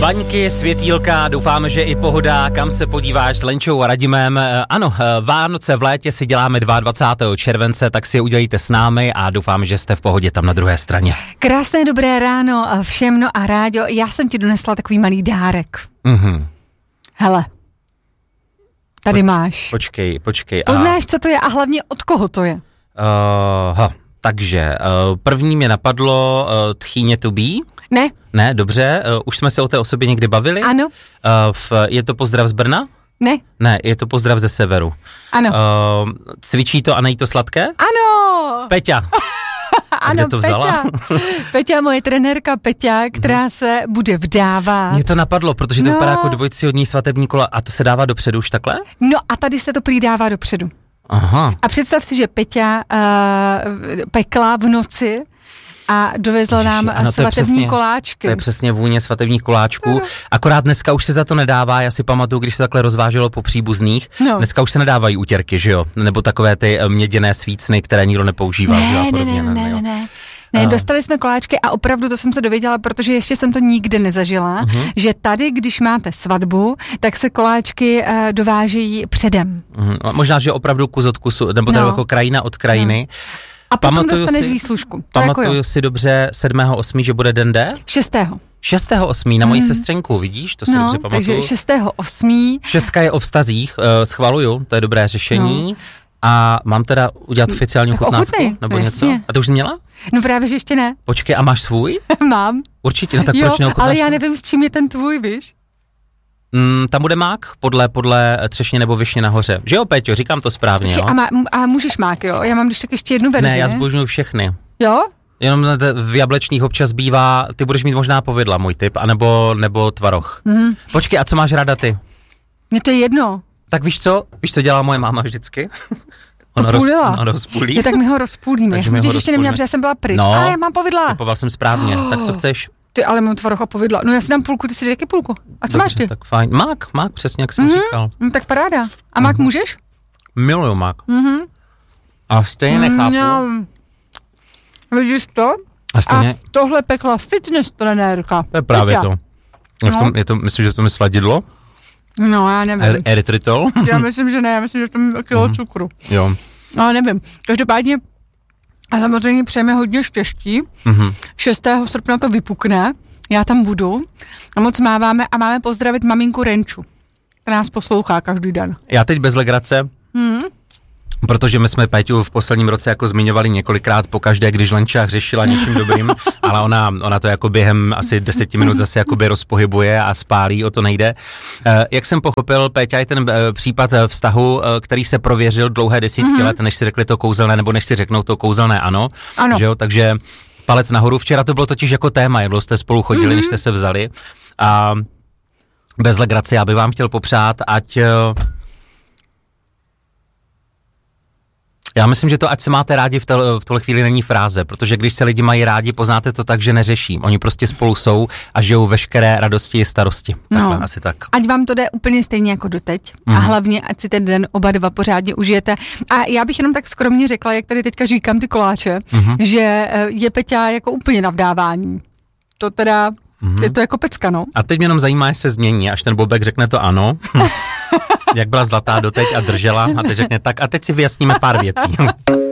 Vaňky, světýlka, doufáme, že i pohoda, kam se podíváš s Lenčou a Radimem. Ano, Vánoce v létě si děláme 22. července, tak si je udělejte s námi a doufáme, že jste v pohodě tam na druhé straně. Krásné dobré ráno všem, no a Ráďo, já jsem ti donesla takový malý dárek. Hele, tady máš. Počkej. Poznáš, co to je a hlavně od koho to je? Takže první mě napadlo tchýně to be. Ne, dobře, už jsme se o té osobě někdy bavili? Ano. Je to pozdrav z Brna? Ne, je to pozdrav ze severu. Ano. Cvičí to a nejí to sladké? Ano. Peťa. Ano, kde to vzala? Peťa, moje trenérka Peťa, která se bude vdávat. Mě to napadlo, protože to vypadá jako dvojcihodní svatební kola a to se dává dopředu už takhle? No a tady se to prý dává dopředu. Aha. A představ si, že Peťa pekla v noci a dovezla nám svatební koláčky. To je přesně vůně svatebních koláčků. Akorát dneska už se za to nedává, já si pamatuju, když se takhle rozváželo po příbuzných, dneska už se nedávají utěrky, že jo? Nebo takové ty měděné svícny, které nikdo nepoužívá. Ne, dostali jsme koláčky a opravdu to jsem se dověděla, protože ještě jsem to nikde nezažila, že tady, když máte svatbu, tak se koláčky dovážejí předem. Možná, že opravdu kus od kusu, nebo tady jako krajina od krajiny. A potom dostaneš výslužku. Pamatuju si dobře 7.8., že bude den D? 6.8. na moji sestřenku, vidíš? To si dobře pamatuju. Takže 6.8. 6 je o vztazích, schvaluju, to je dobré řešení. A mám teda udělat oficiální ochutnávku? Nebo něco? A to už jsi měla? No právě, že ještě ne. Počkej, a máš svůj? Mám. Určitě, no tak proč neochutnáš? Ale já nevím, s čím je ten tvůj, víš? Tam bude mák podle třešně nebo višně nahoře. Že jo, Péťo, říkám to správně, jo? A můžeš mák, jo? Já mám když tak ještě jednu verzi. Ne, já zbožňuji všechny. Jo? Jenom v jablečných občas bývá, ty budeš mít možná povidla, můj tip, anebo tvaroh. Počkej, a co máš ráda ty? Mně to je jedno. Tak víš co dělala moje máma vždycky? Ono rozpůlí. Jo, tak my ho rozpůlíme. Já jsem ještě neměla, protože já jsem byla pryč. No, já mám povidla. Typoval jsem správně, tak co chceš? Ty, ale mám tvaroh a povidla. No já si dám půlku, ty si dej taky půlku. A co dobře, máš ty? Tak fajn. Mák, přesně jak jsem říkal. Tak paráda. A mák můžeš? Miluju mák. A stejně nechápu. Vidíš to? A tohle pekla fitness trenérka. To je právě to. Myslím, že to mi sladidlo? No, já nevím. Erytritol? Já myslím, že ne, já myslím, že to je kilo cukru. Jo. No, nevím. Každopádně a samozřejmě přejeme hodně štěstí. 6. srpna to vypukne, já tam budu a moc máváme a máme pozdravit maminku Renču, která nás poslouchá každý den. Já teď bez legrace, protože my jsme Péťu v posledním roce jako zmiňovali několikrát pokaždé, když Lenča hřešila něčím dobrým, ale ona to jako během asi 10 minut zase jakoby rozpohybuje a spálí, o to nejde. Jak jsem pochopil, Péťa je ten případ vztahu, který se prověřil dlouhé desítky let, než si řekli to kouzelné, nebo než si řeknou to kouzelné ano. Že jo? Takže palec nahoru. Včera to bylo totiž jako téma, jak jste spolu chodili, než jste se vzali. A bez legrace já bych vám chtěl popřát, ať... Já myslím, že to, ať se máte rádi v tohle chvíli není fráze, protože když se lidi mají rádi, poznáte to tak, že neřeší. Oni prostě spolu jsou a žijou veškeré radosti i starosti. Takhle, asi tak. Ať vám to jde úplně stejně jako doteď a hlavně, ať si ten den oba dva pořádně užijete. A já bych jenom tak skromně řekla, jak tady teďka říkám ty koláče, že je Peťa jako úplně na vdávání. To teda, je to jako pecka, no. A teď mě jenom zajímá, jestli se změní, až ten Bobek řekne to ano. Jak byla zlatá doteď a držela a teď řekne tak a teď si vyjasníme pár věcí.